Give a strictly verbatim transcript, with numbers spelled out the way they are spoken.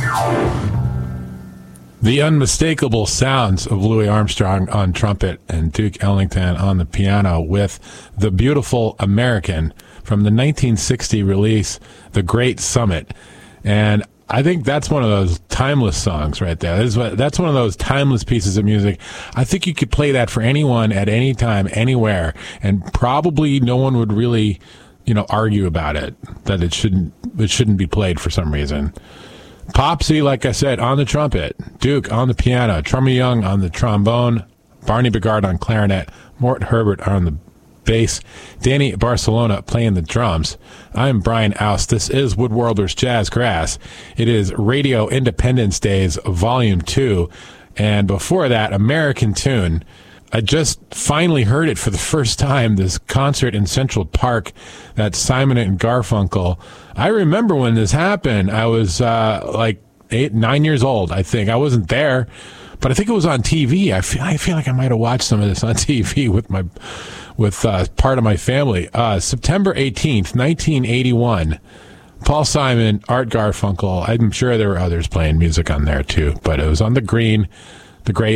The unmistakable sounds of Louis Armstrong on trumpet and Duke Ellington on the piano with the beautiful American from the nineteen sixty release, The Great Summit. And I think that's one of those timeless songs right there. That's, what, that's one of those timeless pieces of music. I think you could play that for anyone at any time, anywhere, and probably no one would really, you know, argue about it, that it shouldn't, it shouldn't be played for some reason. Popsy, like I said, on the trumpet, Duke on the piano, Trummy Young on the trombone, Barney Bigard on clarinet, Mort Herbert on the bass, Danny Barcelona playing the drums. I'm Brian Oust. This is Woodworlders Jazz Grass. It is Radio Independence Days Volume two, and before that, American Tune. I just finally heard it for the first time, this concert in Central Park, that Simon and Garfunkel. I remember when this happened. I was uh, like eight, nine years old, I think. I wasn't there, but I think it was on T V. I feel, I feel like I might have watched some of this on T V with my, with uh, part of my family. Uh, September eighteenth, nineteen eighty-one. Paul Simon, Art Garfunkel. I'm sure there were others playing music on there too, but it was on the green. The great